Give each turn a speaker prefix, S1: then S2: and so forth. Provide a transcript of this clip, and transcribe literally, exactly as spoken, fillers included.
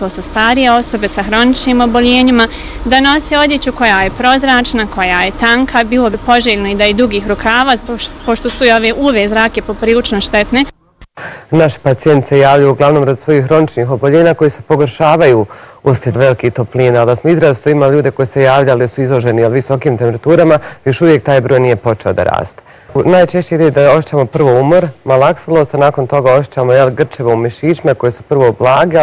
S1: to su starije osobe sa hroničnim oboljenjima, da nose odjeću koja je prozračna, koja je tanka, bilo bi poželjno i da i dugih rukava, pošto su i ove U V zrake poprilično štetne.
S2: Naši pacijenti se javljaju uglavnom radi svojih hroničnih oboljenja koji se pogoršavaju uslijed velikih toplina, ali da smo izrazito imali ljude koji se javljali su izloženi visokim temperaturama, još uvijek taj broj nije počeo da raste. Najčešće ide da osjećamo prvo umor, malaksalost, a nakon toga osjećamo grčeve u mišićima koje su prvo blage,